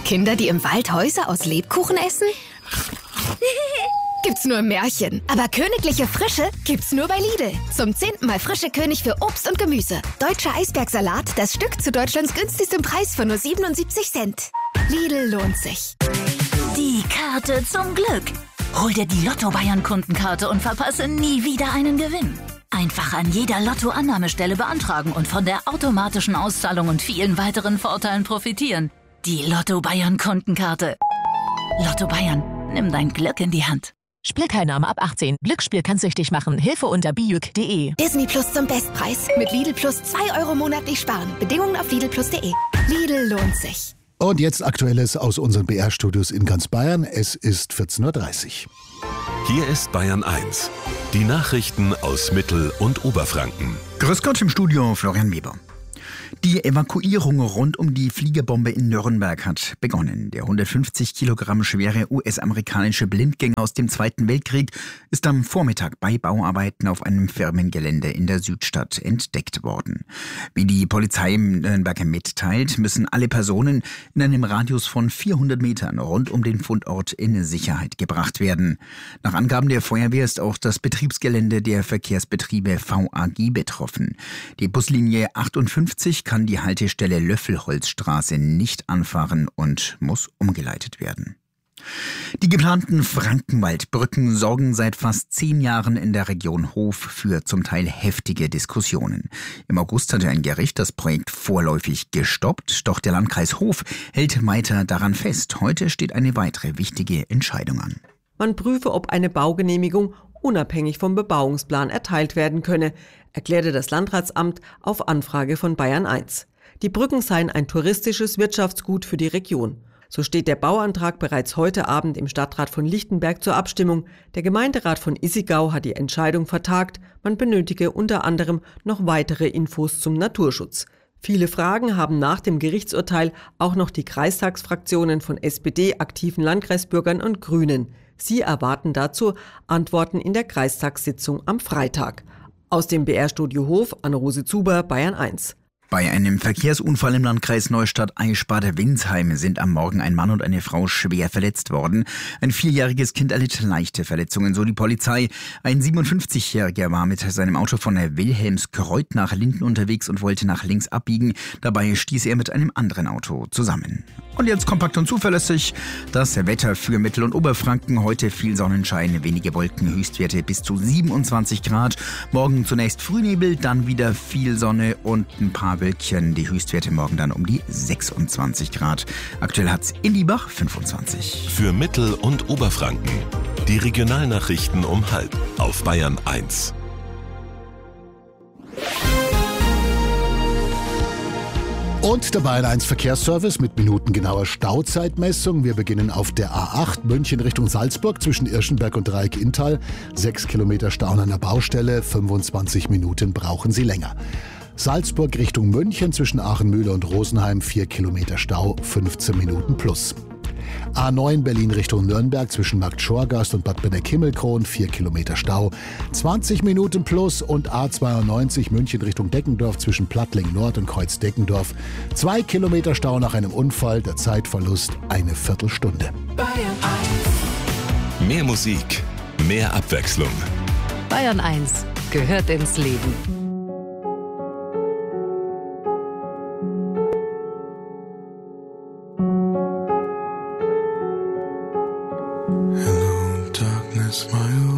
Kinder, die im Wald Häuser aus Lebkuchen essen? Gibt's nur im Märchen. Aber königliche Frische gibt's nur bei Lidl. Zum 10. Mal frische König für Obst und Gemüse. Deutscher Eisbergsalat, das Stück zu Deutschlands günstigstem Preis von nur 77 Cent. Lidl lohnt sich. Die Karte zum Glück. Hol dir die Lotto-Bayern-Kundenkarte und verpasse nie wieder einen Gewinn. Einfach an jeder Lotto-Annahmestelle beantragen und von der automatischen Auszahlung und vielen weiteren Vorteilen profitieren. Die Lotto-Bayern-Kundenkarte. Lotto Bayern, nimm dein Glück in die Hand. Spielteilnahme ab 18. Glücksspiel kann süchtig machen. Hilfe unter bijuk.de. Disney Plus zum Bestpreis. Mit Lidl Plus 2 Euro monatlich sparen. Bedingungen auf lidlplus.de. Lidl lohnt sich. Und jetzt Aktuelles aus unseren BR-Studios in ganz Bayern. Es ist 14.30 Uhr. Hier ist Bayern 1. Die Nachrichten aus Mittel- und Oberfranken. Grüß Gott, im Studio Florian Weber. Die Evakuierung rund um die Fliegerbombe in Nürnberg hat begonnen. Der 150 Kilogramm schwere US-amerikanische Blindgänger aus dem Zweiten Weltkrieg ist am Vormittag bei Bauarbeiten auf einem Firmengelände in der Südstadt entdeckt worden. Wie die Polizei in Nürnberg mitteilt, müssen alle Personen in einem Radius von 400 Metern rund um den Fundort in Sicherheit gebracht werden. Nach Angaben der Feuerwehr ist auch das Betriebsgelände der Verkehrsbetriebe VAG betroffen. Die Buslinie 58 kann die Haltestelle Löffelholzstraße nicht anfahren und muss umgeleitet werden. Die geplanten Frankenwaldbrücken sorgen seit fast 10 Jahren in der Region Hof für zum Teil heftige Diskussionen. Im August hatte ein Gericht das Projekt vorläufig gestoppt, doch der Landkreis Hof hält weiter daran fest. Heute steht eine weitere wichtige Entscheidung an. Man prüfe, ob eine Baugenehmigung unabhängig vom Bebauungsplan erteilt werden könne, erklärte das Landratsamt auf Anfrage von Bayern 1. Die Brücken seien ein touristisches Wirtschaftsgut für die Region. So steht der Bauantrag bereits heute Abend im Stadtrat von Lichtenberg zur Abstimmung. Der Gemeinderat von Issigau hat die Entscheidung vertagt. Man benötige unter anderem noch weitere Infos zum Naturschutz. Viele Fragen haben nach dem Gerichtsurteil auch noch die Kreistagsfraktionen von SPD, aktiven Landkreisbürgern und Grünen. Sie erwarten dazu Antworten in der Kreistagssitzung am Freitag. Aus dem BR-Studio Hof, Anne-Rose Zuber, Bayern 1. Bei einem Verkehrsunfall im Landkreis Neustadt-Aichsbade-Winsheim sind am Morgen ein Mann und eine Frau schwer verletzt worden. Ein 4-jähriges Kind erlitt leichte Verletzungen, so die Polizei. Ein 57-Jähriger war mit seinem Auto von der Wilhelmskreuth nach Linden unterwegs und wollte nach links abbiegen. Dabei stieß er mit einem anderen Auto zusammen. Und jetzt kompakt und zuverlässig das Wetter für Mittel- und Oberfranken. Heute viel Sonnenschein, wenige Wolken, Höchstwerte bis zu 27 Grad. Morgen zunächst Frühnebel, dann wieder viel Sonne und ein paar Wölkchen. Die Höchstwerte morgen dann um die 26 Grad. Aktuell hat's in Liebach 25. Für Mittel- und Oberfranken. Die Regionalnachrichten um 12:30 auf Bayern 1. Und der Bayern 1 Verkehrsservice mit minutengenauer Stauzeitmessung. Wir beginnen auf der A8 München Richtung Salzburg zwischen Irschenberg und Dreieck-Inntal. 6 Kilometer Stau an einer Baustelle, 25 Minuten brauchen Sie länger. Salzburg Richtung München zwischen Aachenmühle und Rosenheim, 4 Kilometer Stau, 15 Minuten plus. A9 Berlin Richtung Nürnberg zwischen Markt Schorgast und Bad Benneck-Himmelkron, 4 Kilometer Stau, 20 Minuten plus. Und A92 München Richtung Deckendorf zwischen Plattling Nord und Kreuz Deckendorf, 2 Kilometer Stau nach einem Unfall, der Zeitverlust eine Viertelstunde. Bayern 1. Mehr Musik, mehr Abwechslung. Bayern 1 gehört ins Leben.